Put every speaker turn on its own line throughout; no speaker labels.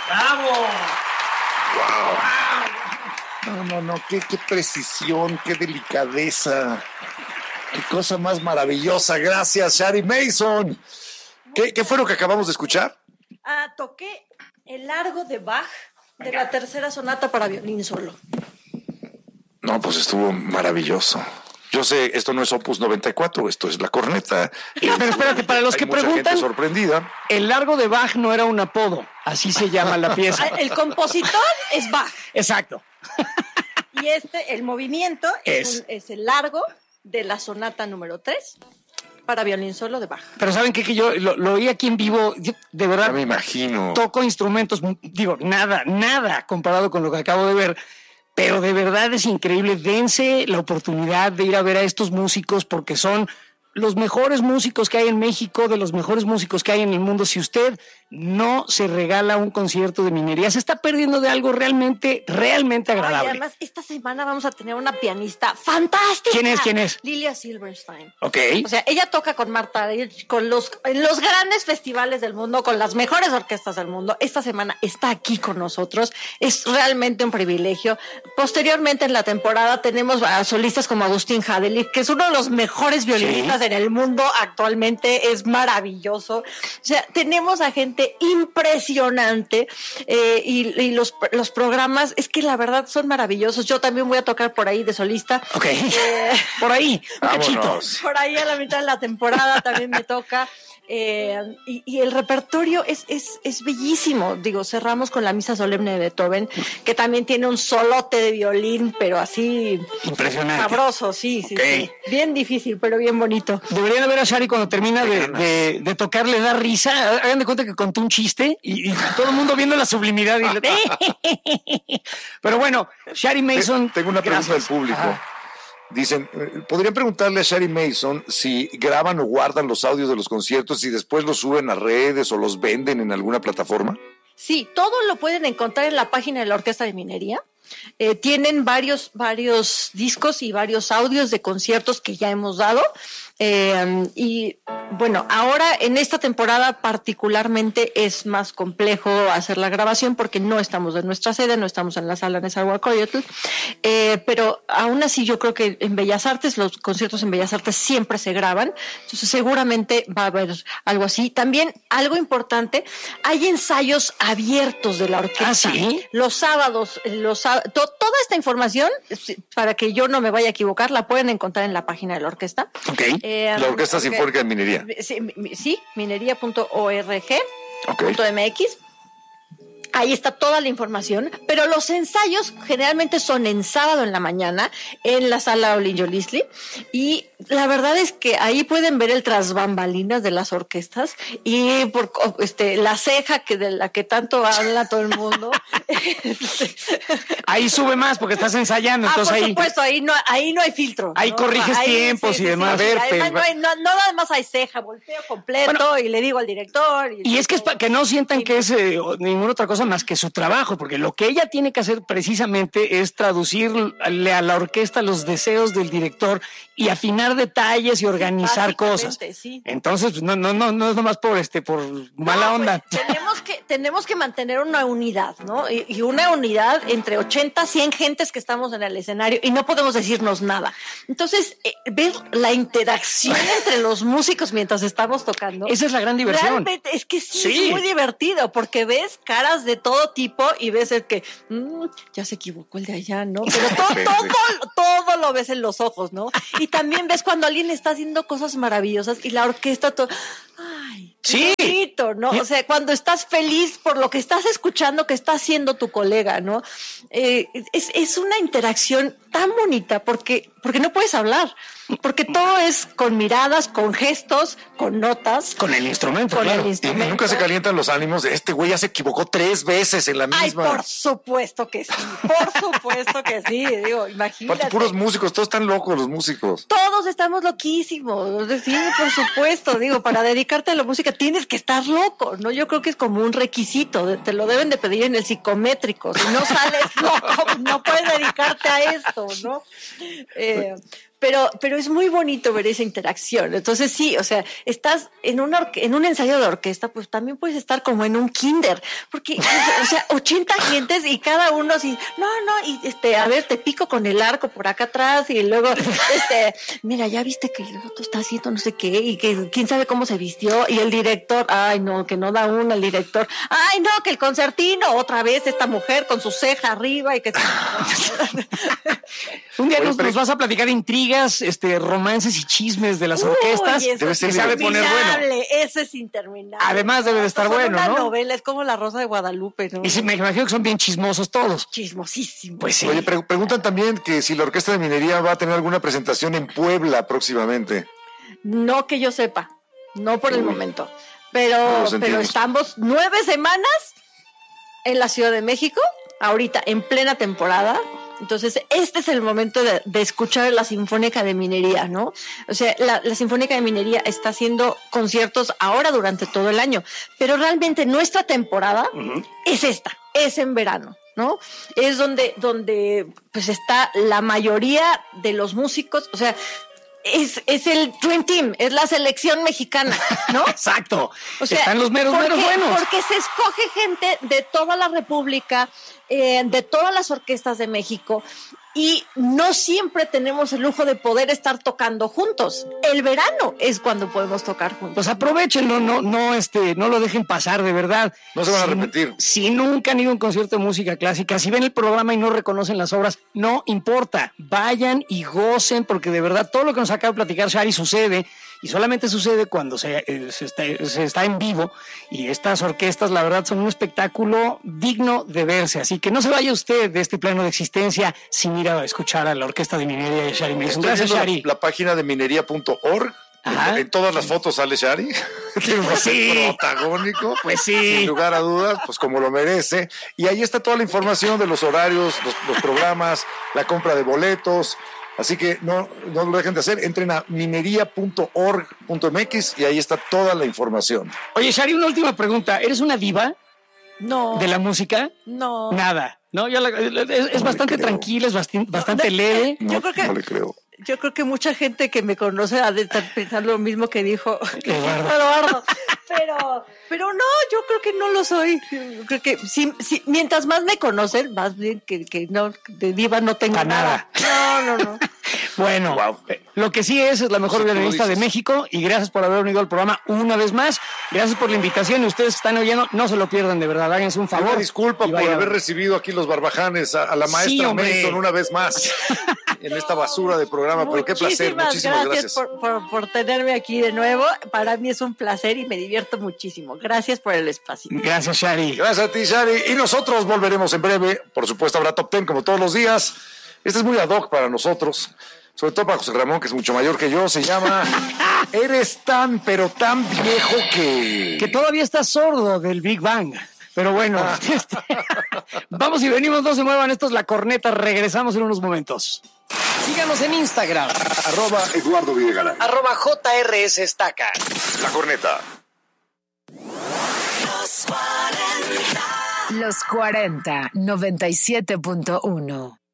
¡Bravo!
¡Wow! No, qué precisión, qué delicadeza. Qué cosa más maravillosa. Gracias, Shari Mason. ¿Qué fue lo que acabamos de escuchar?
Toqué el largo de Bach de la tercera sonata para violín solo.
No, pues estuvo maravilloso. Yo sé, esto no es Opus 94, esto es la corneta.
Pero espérate, para los que preguntan,
sorprendida.
El largo de Bach no era un apodo, así se llama la pieza.
El compositor es Bach.
Exacto.
Y el movimiento es el largo de la sonata número 3 para violín solo de Bach.
Pero ¿saben qué? Que yo lo oí aquí en vivo, de verdad.
Ya me imagino.
Toco instrumentos, digo, nada comparado con lo que acabo de ver. Pero de verdad es increíble. Dense la oportunidad de ir a ver a estos músicos porque son los mejores músicos que hay en México, de los mejores músicos que hay en el mundo. Si usted no se regala un concierto de Minería, se está perdiendo de algo realmente agradable.
Y además, esta semana vamos a tener una pianista fantástica.
¿Quién es?
Lilia Silverstein.
Ok.
O sea, ella toca con Marta en los grandes festivales del mundo, con las mejores orquestas del mundo. Esta semana está aquí con nosotros. Es realmente un privilegio. Posteriormente en la temporada tenemos a solistas como Agustín Hadelich, que es uno de los mejores violinistas en el mundo actualmente. Es maravilloso. O sea, tenemos a gente impresionante y los programas, es que la verdad son maravillosos. Yo también voy a tocar por ahí de solista.
Ok. Por ahí, un cachito.
Vámonos.
Por ahí a la mitad de la temporada también me toca. Y el repertorio es bellísimo. Digo, cerramos con la Misa Solemne de Beethoven, que también tiene un solote de violín, pero así
impresionante,
sabroso, sí. Bien difícil, pero bien bonito.
Deberían de ver a Shari cuando termina de tocar, le da risa. Hagan de cuenta que contó un chiste y todo el mundo viendo la sublimidad. Pero bueno, Shari Mason.
Tengo una pregunta del público. Ajá. Dicen, ¿podrían preguntarle a Shari Mason si graban o guardan los audios de los conciertos y después los suben a redes o los venden en alguna plataforma?
Sí, todo lo pueden encontrar en la página de la Orquesta de Minería. Tienen varios discos y varios audios de conciertos que ya hemos dado. Y bueno, ahora en esta temporada particularmente es más complejo hacer la grabación porque no estamos en nuestra sede, no estamos en la sala Nezahualcóyotl, pero aún así yo creo que en Bellas Artes, los conciertos en Bellas Artes siempre se graban, entonces seguramente va a haber algo así. También algo importante, hay ensayos abiertos de la orquesta.
¿Sí?
Los sábados, toda esta información, para que yo no me vaya a equivocar, la pueden encontrar en la página de la orquesta.
Okay. La Orquesta Sinfónica de Minería.
Sí, minería.org.mx. Ahí está toda la información, pero los ensayos generalmente son en sábado en la mañana en la sala Olin Yolisli, y la verdad es que ahí pueden ver el tras bambalinas de las orquestas y por la ceja de la que tanto habla todo el mundo.
Ahí sube más porque estás ensayando, entonces
por supuesto, ahí no hay filtro.
Ahí corriges tiempos y demás.
A ver, además no nada más hay ceja, volteo completo y le digo al director.
Y es que es para que no sientan que es ninguna otra cosa más que su trabajo, porque lo que ella tiene que hacer precisamente es traducirle a la orquesta los deseos del director y afinar detalles y organizar cosas.
Sí.
Entonces, no es nomás por mala onda.
Tenemos que mantener una unidad, ¿no? Y una unidad entre 80, 100 gentes que estamos en el escenario y no podemos decirnos nada. Entonces, ver la interacción entre los músicos mientras estamos tocando.
Esa es la gran diversión.
Realmente, es que sí, es muy divertido porque ves caras de todo tipo y ves el que ya se equivocó el de allá, ¿no? Pero todo lo ves en los ojos, ¿no? Y también ves cuando alguien está haciendo cosas maravillosas y la orquesta ¡ay!
Sí.
Bonito, ¿no? O sea, cuando estás feliz por lo que estás escuchando que está haciendo tu colega, ¿no? Es una interacción tan bonita porque no puedes hablar, porque todo es con miradas, con gestos, con notas.
Con el instrumento,
claro. Y nunca se calientan los ánimos de este güey ya se equivocó 3 veces en la misma.
Ay, por supuesto que sí, digo, imagínate.
Puros músicos, todos están locos los músicos.
Todos estamos loquísimos, sí, por supuesto, digo, para dedicarte a la música tienes que estar loco, ¿no? Yo creo que es como un requisito, te lo deben de pedir en el psicométrico, si no sales loco, no puedes dedicarte a esto, ¿no? Pero es muy bonito ver esa interacción. Entonces sí, o sea, estás en un ensayo de orquesta, pues también puedes estar como en un kinder, porque, o sea, 80 gentes y cada uno así, y a ver, te pico con el arco por acá atrás y luego, mira, ya viste que el otro está haciendo no sé qué y que quién sabe cómo se vistió y el director, ay no, que no da una el director, ay no, que el concertino, otra vez esta mujer con su ceja arriba y que...
Un día nos vas a platicar intrigas, romances y chismes de las orquestas.
Debe
ser sabe poner bueno.
Eso es interminable.
Además debe de estar bueno,
una
¿no?
novela, es como La Rosa de Guadalupe, ¿no?
Y sí, me imagino que son bien chismosos todos.
Chismosísimos.
Pues sí.
Oye, preguntan también que si la Orquesta de Minería va a tener alguna presentación en Puebla próximamente.
No que yo sepa, no por el momento. Pero estamos 9 semanas en la Ciudad de México, ahorita en plena temporada. Entonces, este es el momento de escuchar la Sinfónica de Minería, ¿no? O sea, la Sinfónica de Minería está haciendo conciertos ahora durante todo el año, pero realmente nuestra temporada es es en verano, ¿no? Es donde pues está la mayoría de los músicos, o sea, es el Dream Team, es la selección mexicana, ¿no?
Exacto.
O sea,
están los meros buenos.
Porque se escoge gente de toda la República, de todas las orquestas de México, y no siempre tenemos el lujo de poder estar tocando juntos. El verano es cuando podemos tocar juntos.
Pues aprovechenlo, no lo dejen pasar, de verdad.
No se van a repetir.
Si nunca han ido a un concierto de música clásica, si ven el programa y no reconocen las obras, no importa. Vayan y gocen, porque de verdad todo lo que nos acaba de platicar Shari sucede, y solamente sucede cuando se está en vivo, y estas orquestas, la verdad, son un espectáculo digno de verse. Así que no se vaya usted de este plano de existencia sin ir a escuchar a la Orquesta de Minería de Shari Mason. Gracias, Shari.
La página de minería.org. En todas las fotos sale Shari. Tiene un papel protagónico.
Pues sí.
Sin lugar a dudas, pues como lo merece. Y ahí está toda la información de los horarios, los programas, la compra de boletos. Así que no lo dejen de hacer. Entren a minería.org.mx y ahí está toda la información.
Oye, Shari, una última pregunta. ¿Eres una diva?
No.
¿De la música?
No.
Nada. ¿No? Es bastante tranquila, es bastante leve.
Yo creo que...
No le creo.
Yo creo que mucha gente que me conoce ha de estar pensando lo mismo que dijo Eduardo. Pero no, yo creo que no lo soy. Yo creo que sí, mientras más me conocen, más bien que no, de diva no tengo nada. No.
Bueno, lo que sí es la mejor violinista de México, y gracias por haber unido al programa una vez más. Gracias por la invitación, y ustedes que están oyendo, no se lo pierdan, de verdad, háganse un favor.
Una disculpa por haber recibido aquí los barbajanes a la maestra Mason una vez más en esta basura de programa, pero qué placer, muchísimas gracias.
Por tenerme aquí de nuevo, para mí es un placer y me divierto muchísimo. Gracias por el espacio.
Gracias, Shari.
Gracias a ti, Shari, y nosotros volveremos en breve, por supuesto habrá Top 10 como todos los días. Este es muy ad hoc para nosotros, sobre todo para José Ramón, que es mucho mayor que yo. Se llama Eres tan, pero tan viejo que
todavía estás sordo del Big Bang. Pero bueno, vamos y venimos, no se muevan, esto es La Corneta, regresamos en unos momentos. Síganos en Instagram.
@Eduardo Videgaray.
@JRS Estaca.
La Corneta.
Los 40, 97.1.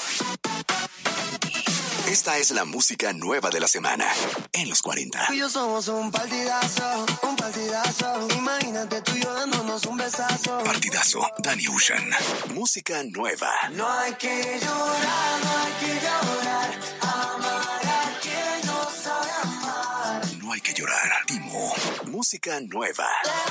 Esta es la música nueva de la semana en los 40.
Tú y yo somos un partidazo, un partidazo. Imagínate tú y yo dándonos un besazo.
Partidazo, Danny Ocean. Música nueva.
No hay que llorar, no hay que llorar. Amar a quien no sabe amar.
No hay que llorar. Timo. Música nueva.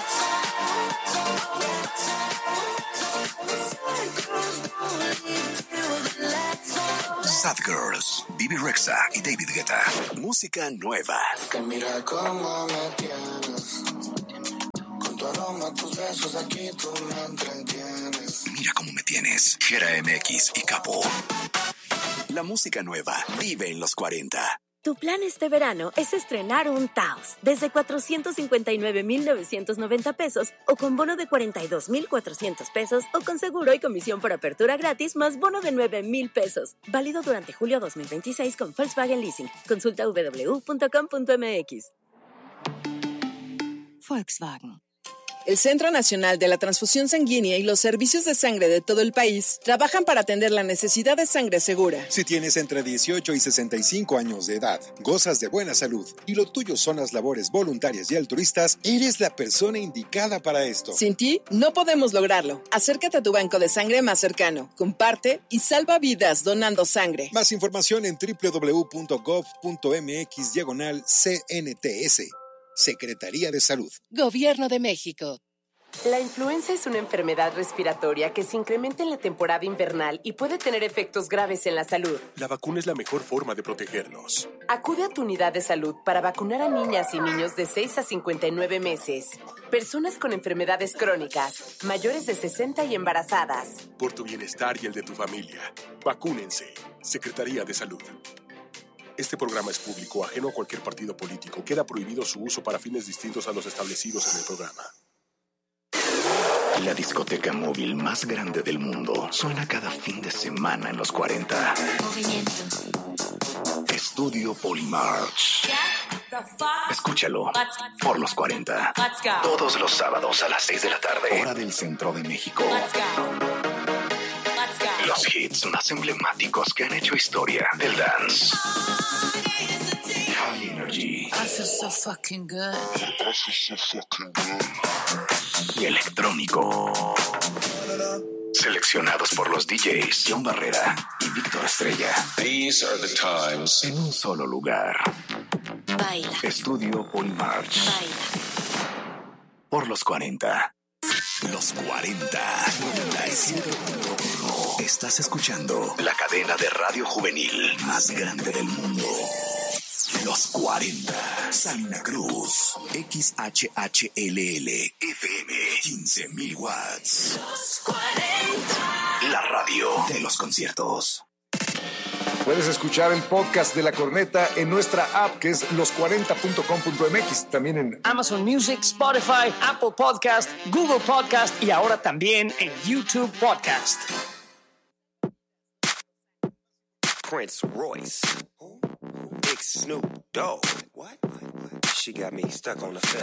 Sad Girls, Bibi Rexha y David Guetta. Música nueva.
Que mira cómo me tienes. Con tu aroma, tus besos, aquí tú me entretienes.
Mira cómo me tienes. Gera MX y Capo. La música nueva vive en los 40.
Tu plan este verano es estrenar un Taos desde 459,990 pesos o con bono de 42,400 pesos o con seguro y comisión por apertura gratis más bono de 9,000 pesos. Válido durante julio 2026 con Volkswagen Leasing. Consulta www.com.mx.
Volkswagen. El Centro Nacional de la Transfusión Sanguínea y los servicios de sangre de todo el país trabajan para atender la necesidad de sangre segura.
Si tienes entre 18 y 65 años de edad, gozas de buena salud y lo tuyo son las labores voluntarias y altruistas, eres la persona indicada para esto.
Sin ti, no podemos lograrlo. Acércate a tu banco de sangre más cercano, comparte y salva vidas donando sangre.
Más información en www.gov.mx/CNTS. Secretaría de Salud.
Gobierno de México.
La influenza es una enfermedad respiratoria que se incrementa en la temporada invernal y puede tener efectos graves en la salud.
La vacuna es la mejor forma de protegernos.
Acude a tu unidad de salud para vacunar a niñas y niños de 6 a 59 meses, personas con enfermedades crónicas, mayores de 60 y embarazadas.
Por tu bienestar y el de tu familia, vacúnense. Secretaría de Salud. Este programa es público, ajeno a cualquier partido político. Queda prohibido su uso para fines distintos a los establecidos en el programa.
La discoteca móvil más grande del mundo suena cada fin de semana en los 40.
Movimiento.
Estudio Polymarch. Escúchalo por los 40. Todos los sábados a las 6 de la tarde, hora del centro de México. Los hits más emblemáticos que han hecho historia del dance. High Energy.
I feel so fucking good.
Y electrónico. Seleccionados por los DJs John Barrera y Víctor Estrella.
These are the times.
En un solo lugar.
Baila.
Estudio Polymarch.
Baila.
Por los 40. Los 40. 97.1. Estás escuchando la cadena de radio juvenil más grande del mundo. Los 40. Salina Cruz. XHHLL. FM. 15,000 watts.
Los 40.
La radio de los conciertos.
Puedes escuchar el podcast de La Corneta en nuestra app, que es los40.com.mx. También en
Amazon Music, Spotify, Apple Podcast, Google Podcast y ahora también en YouTube Podcast.
Prince Royce. Big Snoop Dogg. What? She got me stuck on the fence.